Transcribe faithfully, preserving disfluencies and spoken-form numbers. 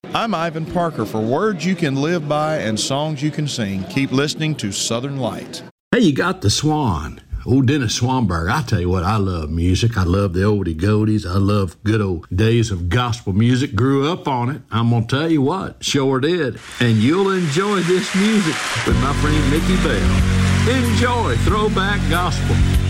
I'm Ivan Parker. For words you can live by and songs you can sing, keep listening to Southern Light. Hey, you got the Swan. Old Dennis Swanberg. I tell you what, I love music. I love the oldie goldies. I love good old days of gospel music. Grew up on it. I'm going to tell you what, sure did. And you'll enjoy this music with my friend Mickey Bell. Enjoy Throwback Gospel.